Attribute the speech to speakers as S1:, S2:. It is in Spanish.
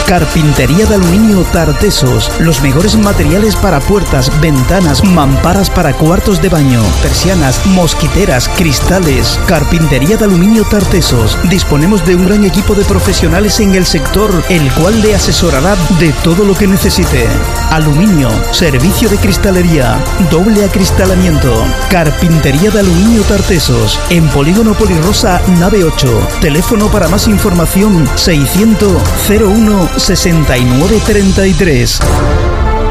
S1: Carpintería de aluminio Tartesos. Los mejores materiales para puertas, ventanas, mamparas para cuartos de baño, persianas, mosquiteras, cristales. Carpintería de aluminio Tartesos. Disponemos de un gran equipo de profesionales en el sector, el cual le asesorará de todo lo que necesite. Aluminio, servicio de cristalería, doble acristalamiento. Carpintería de aluminio Tartesos. En Polígono Polirrosa, nave 8. Teléfono para más información 600 01 69 33.